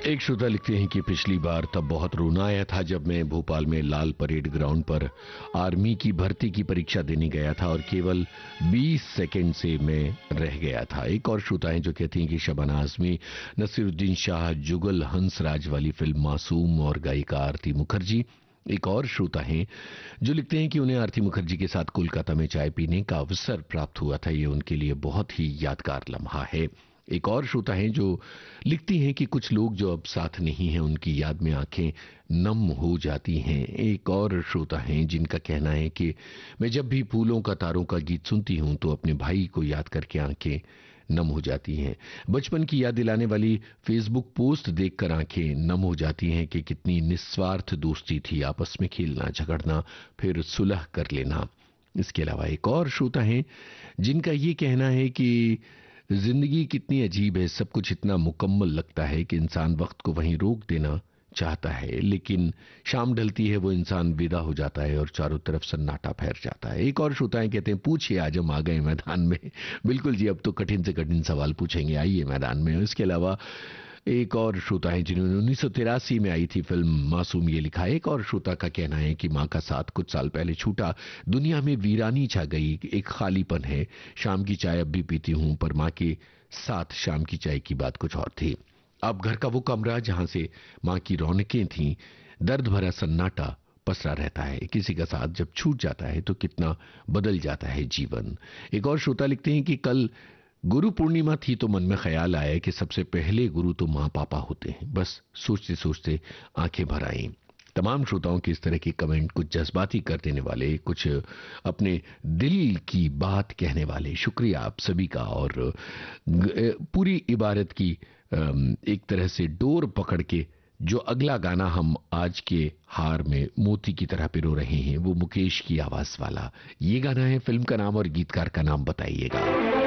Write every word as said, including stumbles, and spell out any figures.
एक श्रोता लिखते हैं कि पिछली बार तब बहुत रोना आया था जब मैं भोपाल में लाल परेड ग्राउंड पर आर्मी की भर्ती की परीक्षा देने गया था और केवल बीस सेकंड से मैं रह गया था। एक और श्रोता है जो कहती हैं कि शबाना आजमी, नसीरुद्दीन शाह, जुगल हंसराज वाली फिल्म मासूम और गायिका आरती मुखर्जी। एक और श्रोता हैं जो लिखते हैं कि उन्हें आरती मुखर्जी के साथ कोलकाता में चाय पीने का अवसर प्राप्त हुआ था, ये उनके लिए बहुत ही यादगार लम्हा है। एक और श्रोता हैं जो लिखती हैं कि कुछ लोग जो अब साथ नहीं हैं उनकी याद में आंखें नम हो जाती हैं। एक और श्रोता हैं जिनका कहना है कि मैं जब भी फूलों का तारों का गीत सुनती हूं तो अपने भाई को याद करके आंखें नम हो जाती हैं। बचपन की याद दिलाने वाली फेसबुक पोस्ट देखकर आंखें नम हो जाती हैं कि कितनी निस्वार्थ दोस्ती थी, आपस में खेलना, झगड़ना, फिर सुलह कर लेना। इसके अलावा एक और श्रोता हैं जिनका ये कहना है कि जिंदगी कितनी अजीब है, सब कुछ इतना मुकम्मल लगता है कि इंसान वक्त को वहीं रोक देना चाहता है, लेकिन शाम ढलती है, वो इंसान विदा हो जाता है और चारों तरफ सन्नाटा फैल जाता है। एक और श्रोताएं कहते हैं पूछिए, आज हम आ गए मैदान में। बिल्कुल जी, अब तो कठिन से कठिन सवाल पूछेंगे, आइए मैदान में। इसके अलावा एक और श्रोता है जिन्होंने उन्नीस सौ तिरासी में आई थी फिल्म मासूम, ये लिखा है। एक और श्रोता का कहना है कि माँ का साथ कुछ साल पहले छूटा, दुनिया में वीरानी छा गई, एक खालीपन है, शाम की चाय अब भी पीती हूं पर माँ के साथ शाम की चाय की बात कुछ और थी। अब घर का वो कमरा जहां से माँ की रौनकें थीं, दर्द भरा सन्नाटा पसरा रहता है। किसी का साथ जब छूट जाता है तो कितना बदल जाता है जीवन। एक और श्रोता लिखते हैं कि कल गुरु पूर्णिमा थी तो मन में ख्याल आया कि सबसे पहले गुरु तो माँ पापा होते हैं। बस सोचते सोचते आंखें भर आईं। तमाम श्रोताओं के इस तरह के कमेंट, कुछ जज्बाती कर देने वाले, कुछ अपने दिल की बात कहने वाले, शुक्रिया आप सभी का। और पूरी इबारत की एक तरह से डोर पकड़ के जो अगला गाना हम आज के हार में मोती की तरह पिरो रहे हैं वो मुकेश की आवाज वाला ये गाना है। फिल्म का नाम और गीतकार का नाम बताइएगा।